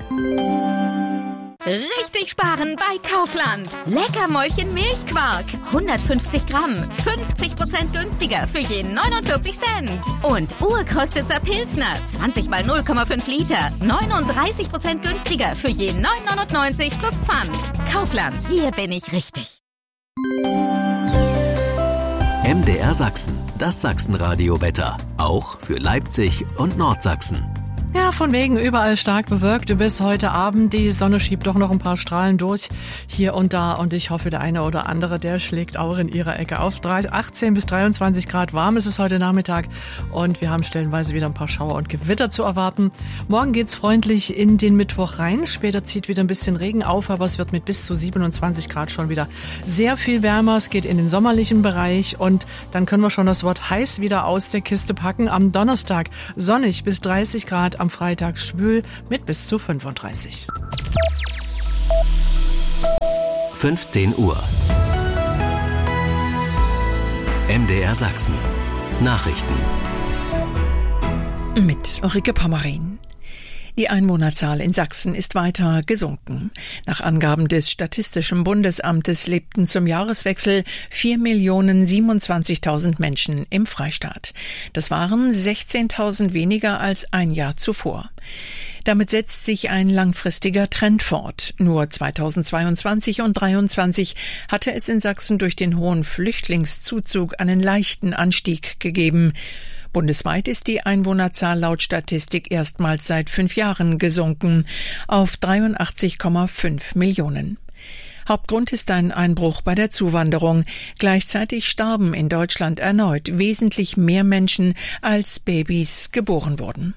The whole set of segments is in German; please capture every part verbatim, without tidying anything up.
Richtig sparen bei Kaufland. Leckermäulchen Milchquark. hundertfünfzig Gramm. fünfzig Prozent günstiger für jeden neunundvierzig Cent. Und Urkostitzer Pilsner. zwanzig mal null Komma fünf Liter. neununddreißig Prozent günstiger für jeden neun neunundneunzig plus Pfand. Kaufland. Hier bin ich richtig. M D R Sachsen. Das Sachsenradio-Wetter. Auch für Leipzig und Nordsachsen. Ja, von wegen überall stark bewölkt bis heute Abend. Die Sonne schiebt doch noch ein paar Strahlen durch hier und da. Und ich hoffe, der eine oder andere, der schlägt auch in ihrer Ecke auf. achtzehn bis dreiundzwanzig Grad warm ist es heute Nachmittag. Und wir haben stellenweise wieder ein paar Schauer und Gewitter zu erwarten. Morgen geht's freundlich in den Mittwoch rein. Später zieht wieder ein bisschen Regen auf, aber es wird mit bis zu siebenundzwanzig Grad schon wieder sehr viel wärmer. Es geht in den sommerlichen Bereich. Und dann können wir schon das Wort heiß wieder aus der Kiste packen. Am Donnerstag sonnig bis dreißig Grad. Am Freitag schwül mit bis zu fünfunddreißig. fünfzehn Uhr. M D R Sachsen. Nachrichten. Mit Ulrike Pommerin. Die Einwohnerzahl in Sachsen ist weiter gesunken. Nach Angaben des Statistischen Bundesamtes lebten zum Jahreswechsel vier Millionen siebenundzwanzigtausend Menschen im Freistaat. Das waren sechzehntausend weniger als ein Jahr zuvor. Damit setzt sich ein langfristiger Trend fort. Nur zweitausendzweiundzwanzig und zweitausenddreiundzwanzig hatte es in Sachsen durch den hohen Flüchtlingszuzug einen leichten Anstieg gegeben. Bundesweit ist die Einwohnerzahl laut Statistik erstmals seit fünf Jahren gesunken auf dreiundachtzig Komma fünf Millionen. Hauptgrund ist ein Einbruch bei der Zuwanderung. Gleichzeitig starben in Deutschland erneut wesentlich mehr Menschen, als Babys geboren wurden.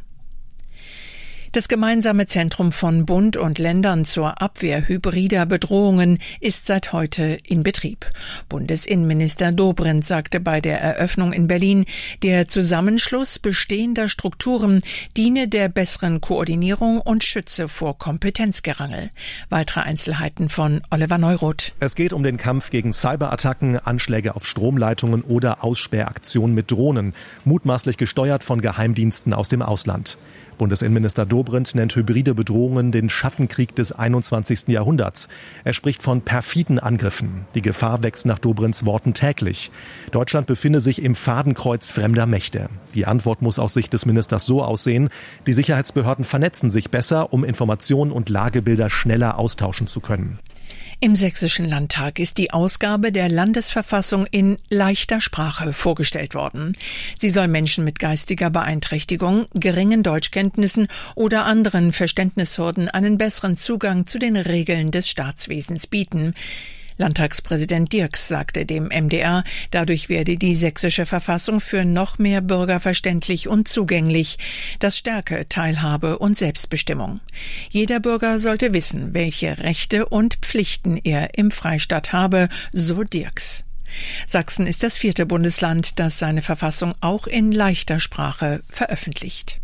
Das gemeinsame Zentrum von Bund und Ländern zur Abwehr hybrider Bedrohungen ist seit heute in Betrieb. Bundesinnenminister Dobrindt sagte bei der Eröffnung in Berlin, der Zusammenschluss bestehender Strukturen diene der besseren Koordinierung und schütze vor Kompetenzgerangel. Weitere Einzelheiten von Oliver Neuroth. Es geht um den Kampf gegen Cyberattacken, Anschläge auf Stromleitungen oder Aussperraktionen mit Drohnen, mutmaßlich gesteuert von Geheimdiensten aus dem Ausland. Bundesinnenminister Dobrindt nennt hybride Bedrohungen den Schattenkrieg des einundzwanzigsten Jahrhunderts. Er spricht von perfiden Angriffen. Die Gefahr wächst nach Dobrindts Worten täglich. Deutschland befinde sich im Fadenkreuz fremder Mächte. Die Antwort muss aus Sicht des Ministers so aussehen: Die Sicherheitsbehörden vernetzen sich besser, um Informationen und Lagebilder schneller austauschen zu können. Im Sächsischen Landtag ist die Ausgabe der Landesverfassung in leichter Sprache vorgestellt worden. Sie soll Menschen mit geistiger Beeinträchtigung, geringen Deutschkenntnissen oder anderen Verständnishürden einen besseren Zugang zu den Regeln des Staatswesens bieten. Landtagspräsident Dirks sagte dem M D R, dadurch werde die sächsische Verfassung für noch mehr Bürger verständlich und zugänglich. Das stärke Teilhabe und Selbstbestimmung. Jeder Bürger sollte wissen, welche Rechte und Pflichten er im Freistaat habe, so Dirks. Sachsen ist das vierte Bundesland, das seine Verfassung auch in leichter Sprache veröffentlicht.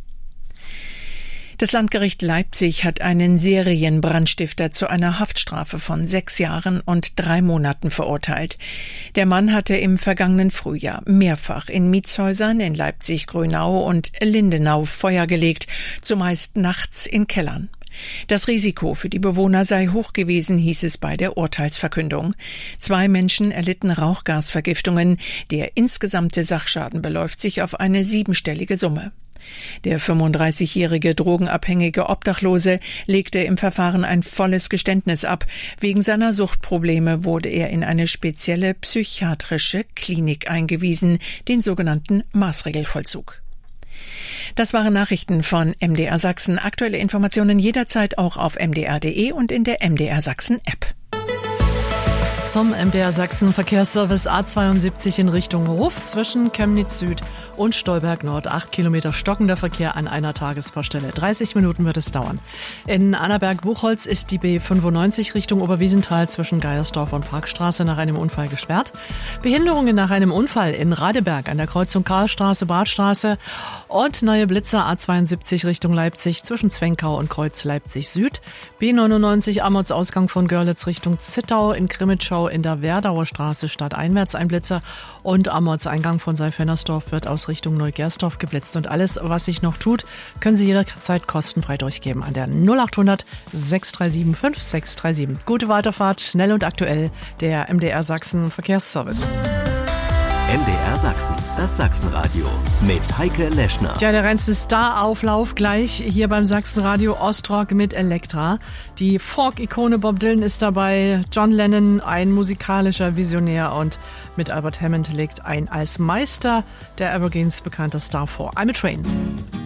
Das Landgericht Leipzig hat einen Serienbrandstifter zu einer Haftstrafe von sechs Jahren und drei Monaten verurteilt. Der Mann hatte im vergangenen Frühjahr mehrfach in Mietshäusern in Leipzig-Grünau und Lindenau Feuer gelegt, zumeist nachts in Kellern. Das Risiko für die Bewohner sei hoch gewesen, hieß es bei der Urteilsverkündung. Zwei Menschen erlitten Rauchgasvergiftungen. Der insgesamte Sachschaden beläuft sich auf eine siebenstellige Summe. Der fünfunddreißigjährige drogenabhängige Obdachlose legte im Verfahren ein volles Geständnis ab. Wegen seiner Suchtprobleme wurde er in eine spezielle psychiatrische Klinik eingewiesen, den sogenannten Maßregelvollzug. Das waren Nachrichten von M D R Sachsen. Aktuelle Informationen jederzeit auch auf m d r punkt d e und in der M D R Sachsen App. Zum M D R Sachsen Verkehrsservice A zweiundsiebzig in Richtung Hof zwischen Chemnitz Süd und Stolberg Nord. Acht Kilometer stockender Verkehr an einer Tagesbaustelle. dreißig Minuten wird es dauern. In Annaberg-Buchholz ist die B fünfundneunzig Richtung Oberwiesenthal zwischen Geiersdorf und Parkstraße nach einem Unfall gesperrt. Behinderungen nach einem Unfall in Radeberg an der Kreuzung Karlstraße, Badstraße und neue Blitzer A zweiundsiebzig Richtung Leipzig zwischen Zwenkau und Kreuz Leipzig Süd. B neunundneunzig Ammerts Ausgang von Görlitz Richtung Zittau in Krimitschau in der Werdauer Straße stadteinwärts ein Blitzer und Ammerts Eingang von Seifernersdorf wird aus bis Richtung Neugersdorf geblitzt. Und alles, was sich noch tut, können Sie jederzeit kostenfrei durchgeben an der null acht hundert sechs drei sieben fünf sechs drei sieben. Gute Weiterfahrt, schnell und aktuell, der M D R Sachsen Verkehrsservice. M D R Sachsen, das Sachsenradio mit Heike Leschner. Ja, der reinste Star-Auflauf gleich hier beim Sachsenradio Ostrock mit Elektra. Die Folk-Ikone Bob Dylan ist dabei, John Lennon, ein musikalischer Visionär, und mit Albert Hammond legt ein als Meister der Evergreens bekannter Star vor. I'm a Train.